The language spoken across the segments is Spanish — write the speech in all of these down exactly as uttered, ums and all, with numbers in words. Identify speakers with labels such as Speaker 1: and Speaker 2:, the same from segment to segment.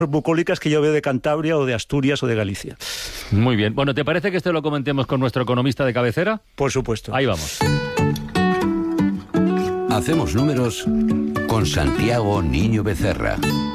Speaker 1: bucólicas que yo veo de Cantabria o de Asturias o de Galicia.
Speaker 2: Muy bien. Bueno, ¿te parece que esto lo comentemos con nuestro economista de cabecera?
Speaker 1: Por supuesto.
Speaker 2: Ahí vamos.
Speaker 3: Hacemos números con Santiago Niño Becerra.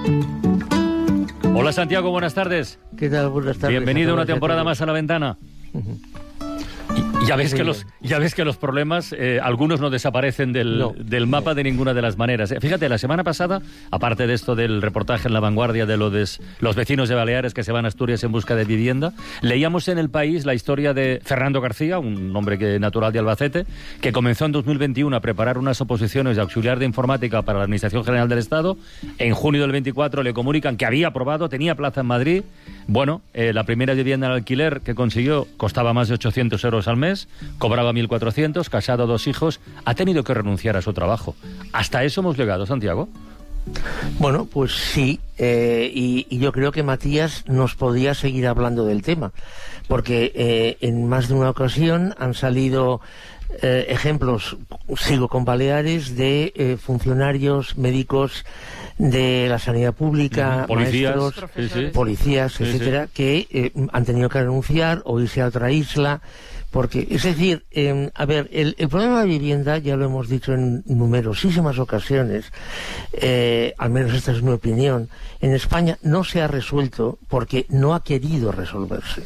Speaker 2: Hola Santiago, buenas tardes.
Speaker 4: ¿Qué tal? Buenas tardes.
Speaker 2: Bienvenido una temporada más a La Ventana. Uh-huh. Y ya ves que los, ya ves que los problemas, eh, algunos no desaparecen del, no, del mapa no. de ninguna de las maneras. Fíjate, la semana pasada, aparte de esto del reportaje en La Vanguardia de lo de los vecinos de Baleares que se van a Asturias en busca de vivienda, leíamos en El País la historia de Fernando García, un hombre que, natural de Albacete, que comenzó en dos mil veintiuno a preparar unas oposiciones de auxiliar de informática para la Administración General del Estado. En junio del veinticuatro le comunican que había aprobado, tenía plaza en Madrid. Bueno, eh, la primera vivienda en alquiler que consiguió costaba más de ochocientos euros al mes, cobraba mil cuatrocientos, casado, dos hijos, ha tenido que renunciar a su trabajo. ¿Hasta eso hemos llegado, Santiago?
Speaker 4: Bueno, pues sí, eh, y, y yo creo que Matías nos podía seguir hablando del tema, porque eh, en más de una ocasión han salido eh, ejemplos, sigo con Baleares, de eh, funcionarios médicos de la sanidad pública,
Speaker 2: policías,
Speaker 4: maestros,
Speaker 2: sí, sí.
Speaker 4: policías,
Speaker 2: sí,
Speaker 4: etcétera, sí. que eh, han tenido que renunciar o irse a otra isla. Porque, es decir, eh, a ver, el, el problema de la vivienda, ya lo hemos dicho en numerosísimas ocasiones, eh, al menos esta es mi opinión, en España no se ha resuelto porque no ha querido resolverse.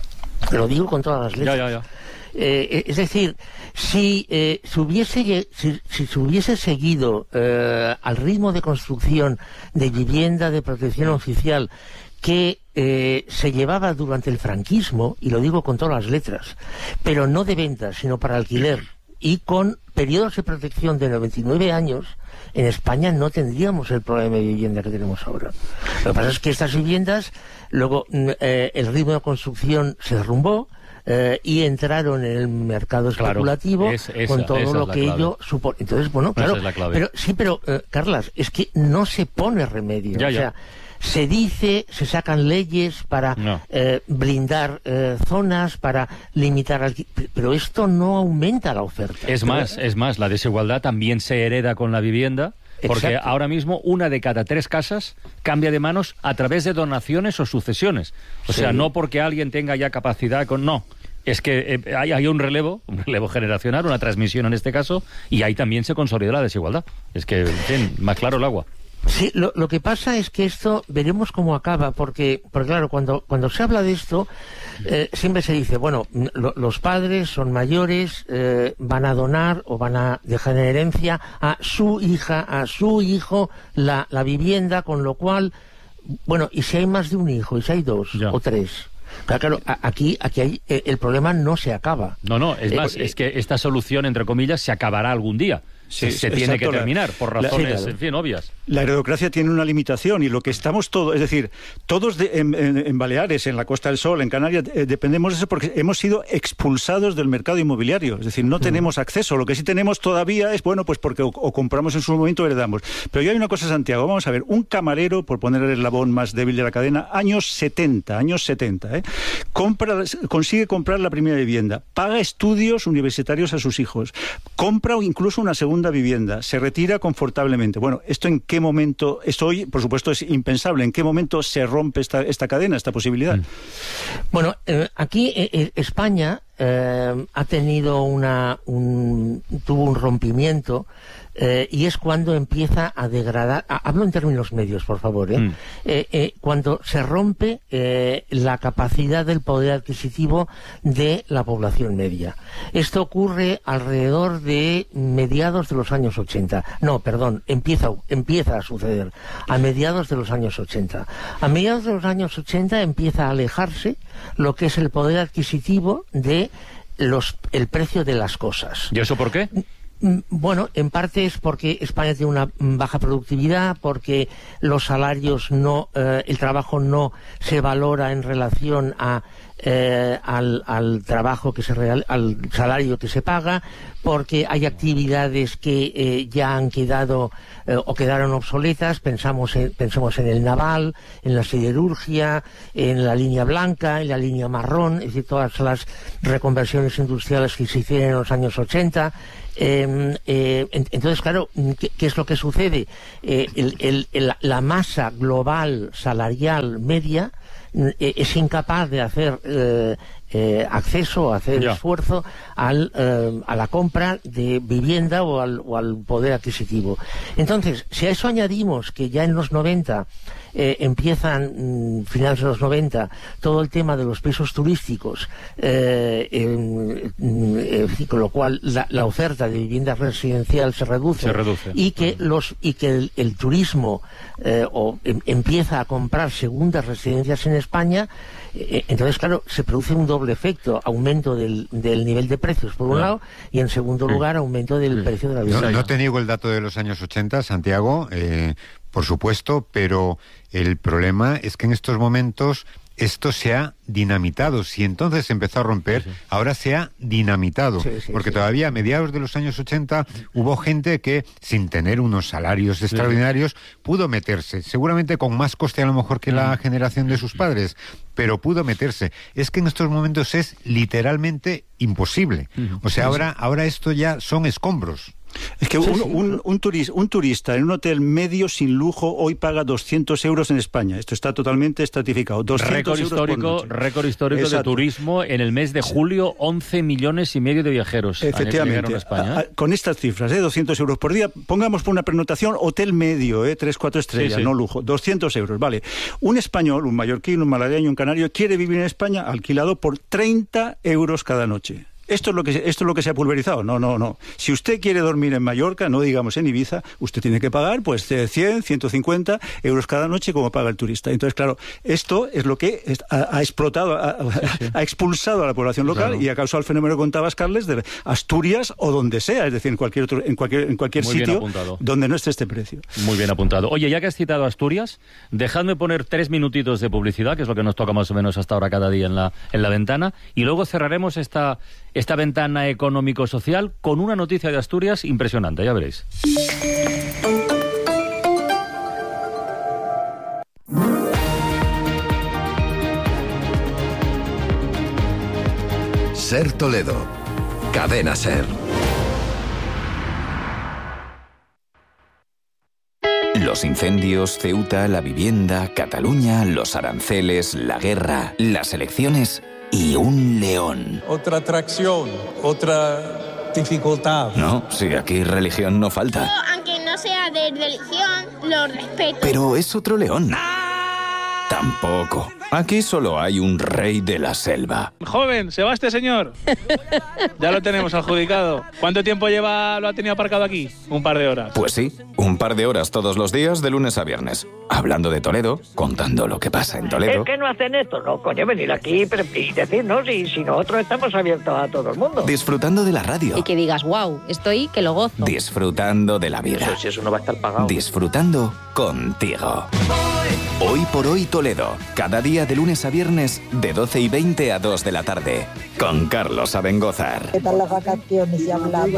Speaker 4: Lo digo con todas las letras.
Speaker 2: Ya, ya, ya.
Speaker 4: Eh, es decir, si, eh, se hubiese, si, si se hubiese seguido eh, al ritmo de construcción de vivienda de protección oficial que eh, se llevaba durante el franquismo, y lo digo con todas las letras, pero no de venta, sino para alquiler, y con periodos de protección de noventa y nueve años, en España no tendríamos el problema de vivienda que tenemos ahora. Lo que pasa es que estas viviendas, luego eh, el ritmo de construcción se derrumbó, Eh, y entraron en el mercado especulativo, claro, es, esa, con todo lo que ello supone. Entonces, bueno, claro, es pero sí, pero, eh, Carlas, es que no se pone remedio.
Speaker 2: Ya,
Speaker 4: o
Speaker 2: ya.
Speaker 4: sea, se dice, se sacan leyes para
Speaker 2: no.
Speaker 4: eh, blindar eh, zonas, para limitar, pero esto no aumenta la oferta.
Speaker 2: Es
Speaker 4: pero,
Speaker 2: más, es más, la desigualdad también se hereda con la vivienda. Porque Exacto. ahora mismo una de cada tres casas cambia de manos a través de donaciones o sucesiones. O sí. sea, no porque alguien tenga ya capacidad con... No, es que eh, hay, hay un relevo, un relevo generacional, una transmisión en este caso, y ahí también se consolida la desigualdad. Es que, en fin, más claro el agua.
Speaker 4: Sí, lo, lo que pasa es que esto veremos cómo acaba, porque, porque claro, cuando, cuando se habla de esto, eh, siempre se dice, bueno, lo, los padres son mayores, eh, van a donar o van a dejar en herencia a su hija, a su hijo, la, la vivienda, con lo cual, bueno, y si hay más de un hijo, y si hay dos ya. o tres... Claro, claro, aquí, aquí hay, eh, el problema no se acaba.
Speaker 2: No, no, es más, eh, es que esta solución, entre comillas, se acabará algún día. Sí, se, se tiene que terminar, la, por razones, la, sí, claro. en fin, obvias.
Speaker 1: La heredocracia tiene una limitación, y lo que estamos todos, es decir, todos de, en, en, en Baleares, en la Costa del Sol, en Canarias, eh, dependemos de eso porque hemos sido expulsados del mercado inmobiliario. Es decir, no mm. tenemos acceso. Lo que sí tenemos todavía es, bueno, pues porque o, o compramos en su momento o heredamos. Pero yo hay una cosa, Santiago, vamos a ver, un camarero, por poner el eslabón más débil de la cadena, años setenta, años setenta, ¿eh? Compra, consigue comprar la primera vivienda, paga estudios universitarios a sus hijos, compra incluso una segunda vivienda, se retira confortablemente. Bueno, ¿esto en qué momento? Esto hoy, por supuesto, es impensable. ¿En qué momento se rompe esta, esta cadena, esta posibilidad? Mm.
Speaker 4: Bueno, eh, aquí eh, España eh, ha tenido una... Un, tuvo un rompimiento eh, y es cuando empieza a degradar... A, hablo en términos medios, por favor. ¿eh? Mm. Eh, eh, cuando se rompe eh, la capacidad del poder adquisitivo de la población media. Esto ocurre alrededor de mediados de los años ochenta. No, perdón, empieza, empieza a suceder a mediados de los años ochenta. A mediados de los años ochenta empieza a alejarse lo que es el poder adquisitivo de los el precio de las cosas.
Speaker 2: ¿Y eso por qué?
Speaker 4: Bueno, en parte es porque España tiene una baja productividad, porque los salarios no, eh, el trabajo no se valora en relación a eh, al, al trabajo que se real, al salario que se paga, porque hay actividades que eh, ya han quedado eh, o quedaron obsoletas. Pensamos en, pensemos en el naval, en la siderurgia, en la línea blanca, en la línea marrón, es decir, todas las reconversiones industriales que se hicieron en los años ochenta. Eh, eh, entonces, claro, ¿qué, ¿qué es lo que sucede? Eh, el, el, el, la masa global salarial media eh, es incapaz de hacer eh, eh, acceso, hacer
Speaker 2: ya.
Speaker 4: esfuerzo al, eh, a la compra de vivienda o al, o al poder adquisitivo. Entonces, si a eso añadimos que ya en los noventa eh, empiezan, mmm, finales de los noventa, todo el tema de los pisos turísticos, eh, eh, eh, con lo cual la, la oferta de vivienda residencial se reduce,
Speaker 2: se reduce.
Speaker 4: y que los y que el, el turismo eh, o, em, empieza a comprar segundas residencias en España, eh, entonces claro, se produce un doble efecto: aumento del, del nivel de precios por un lado, y en segundo lugar aumento del sí. precio de la vivienda.
Speaker 5: No, no te niego el dato de los años ochenta, Santiago, eh, por supuesto, pero el problema es que en estos momentos esto se ha dinamitado. Si entonces se empezó a romper, sí, sí. ahora se ha dinamitado. Sí, sí, porque sí. todavía a mediados de los años ochenta hubo gente que, sin tener unos salarios sí. extraordinarios, pudo meterse. Seguramente con más coste a lo mejor que la generación de sus padres, pero pudo meterse. Es que en estos momentos es literalmente imposible. O sea, ahora, ahora esto ya son escombros.
Speaker 1: Es que un, un, un, turista, un turista en un hotel medio sin lujo hoy paga doscientos euros en España. Esto está totalmente estratificado.
Speaker 2: Récord histórico, récord histórico de turismo en el mes de julio, once millones y medio de viajeros.
Speaker 1: Efectivamente, a España. A, a, con estas cifras, ¿eh? doscientos euros por día. Pongamos por una pernotación hotel medio, ¿eh? tres, cuatro estrellas, sí, sí. no lujo. doscientos euros, vale. Un español, un mallorquín, un malagueño, un canario, quiere vivir en España alquilado por treinta euros cada noche. Esto es lo que esto es lo que se ha pulverizado. No, no, no. Si usted quiere dormir en Mallorca, no digamos en Ibiza, usted tiene que pagar pues cien, ciento cincuenta euros cada noche como paga el turista. Entonces, claro, esto es lo que ha, ha explotado, ha, sí, sí. ha expulsado a la población local, claro. y ha causado el fenómeno que contabas, Carles, de Asturias o donde sea, es decir, en cualquier otro, en cualquier, en cualquier sitio donde no esté este precio.
Speaker 2: Muy bien apuntado. Oye, ya que has citado Asturias, dejadme poner tres minutitos de publicidad, que es lo que nos toca más o menos hasta ahora cada día en la, en la ventana, y luego cerraremos esta... esta ventana económico-social con una noticia de Asturias impresionante, ya veréis.
Speaker 6: Ser Toledo, Cadena Ser. Los incendios, Ceuta, la vivienda, Cataluña, los aranceles, la guerra, las elecciones... y un león.
Speaker 7: Otra atracción, otra dificultad.
Speaker 6: No, si aquí religión no falta.
Speaker 8: Yo, aunque no sea de religión, lo respeto.
Speaker 6: Pero es otro león. Tampoco. Aquí solo hay un rey de la selva.
Speaker 9: Joven, ¿se va este señor? Ya lo tenemos adjudicado. ¿Cuánto tiempo lleva, lo ha tenido aparcado aquí? Un par de horas.
Speaker 6: Pues sí, un par de horas todos los días de lunes a viernes. Hablando de Toledo, contando lo que pasa en Toledo.
Speaker 10: ¿Es que no hacen esto? No, coño, venir aquí y decirnos, y si nosotros estamos abiertos a todo el mundo.
Speaker 6: Disfrutando de la radio.
Speaker 11: Y que digas, wow, estoy que lo gozo.
Speaker 6: Disfrutando de la vida.
Speaker 10: Eso, si eso no va a estar pagado.
Speaker 6: Disfrutando contigo. Hoy por hoy Toledo, cada día de lunes a viernes de doce y veinte a dos de la tarde, con Carlos Abengózar.
Speaker 12: ¿Qué tal las vacaciones? Ya hablamos.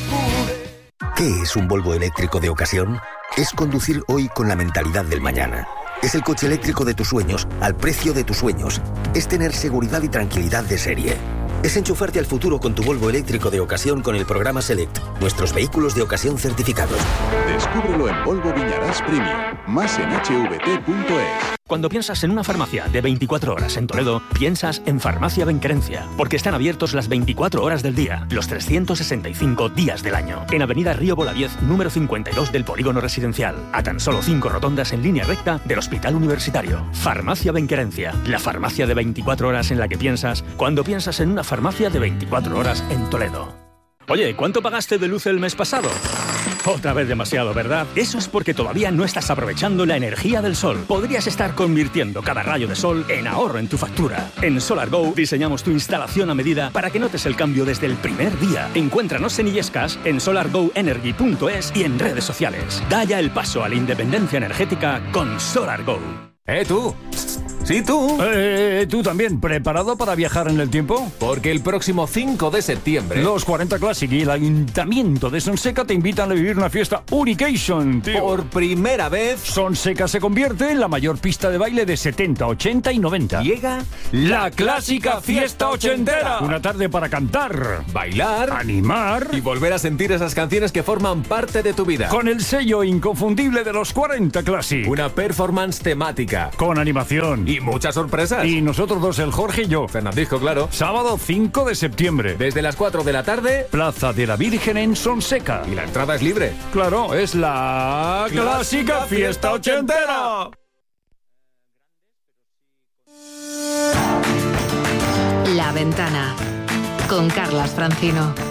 Speaker 13: ¿Qué es un Volvo eléctrico de ocasión? Es conducir hoy con la mentalidad del mañana. Es el coche eléctrico de tus sueños, al precio de tus sueños. Es tener seguridad y tranquilidad de serie. Es enchufarte al futuro con tu Volvo eléctrico de ocasión con el programa Select, nuestros vehículos de ocasión certificados.
Speaker 14: Descúbrelo en Volvo Viñarás Premium, más en h v t punto es.
Speaker 15: Cuando piensas en una farmacia de veinticuatro horas en Toledo, piensas en Farmacia Benquerencia, porque están abiertos las veinticuatro horas del día, los trescientos sesenta y cinco días del año. En Avenida Río Bolaviez, número cincuenta y dos del Polígono Residencial, a tan solo cinco rotondas en línea recta del Hospital Universitario. Farmacia Benquerencia, la farmacia de veinticuatro horas en la que piensas cuando piensas en una farmacia de veinticuatro horas en Toledo. Oye, ¿cuánto pagaste de luz el mes pasado? Otra vez demasiado, ¿verdad? Eso es porque todavía no estás aprovechando la energía del sol. Podrías estar convirtiendo cada rayo de sol en ahorro en tu factura. En SolarGo diseñamos tu instalación a medida para que notes el cambio desde el primer día. Encuéntranos en Illescas, en solar go energy punto es y en redes sociales. Da ya el paso a la independencia energética con SolarGo.
Speaker 16: ¡Eh, tú! Sí, tú.
Speaker 17: Eh, tú también, ¿preparado para viajar en el tiempo?
Speaker 16: Porque el próximo cinco de septiembre...
Speaker 17: Los cuarenta Classic y el Ayuntamiento de Sonseca te invitan a vivir una fiesta Unication, tío.
Speaker 16: Por primera vez...
Speaker 17: Sonseca se convierte en la mayor pista de baile de setenta, ochenta y noventa.
Speaker 16: Llega
Speaker 17: la clásica fiesta ochentera. Una tarde para cantar,
Speaker 16: bailar,
Speaker 17: animar
Speaker 16: y volver a sentir esas canciones que forman parte de tu vida.
Speaker 17: Con el sello inconfundible de los cuarenta Classic.
Speaker 16: Una performance temática.
Speaker 17: Con animación.
Speaker 16: Y muchas sorpresas.
Speaker 17: Y nosotros dos, el Jorge y yo.
Speaker 16: Fernandisco, claro.
Speaker 17: Sábado cinco de septiembre.
Speaker 16: Desde las cuatro de la tarde.
Speaker 17: Plaza de la Virgen en Sonseca.
Speaker 16: Y la entrada es libre.
Speaker 17: Claro, es la clásica fiesta ochentera.
Speaker 18: La Ventana con Carlas Francino.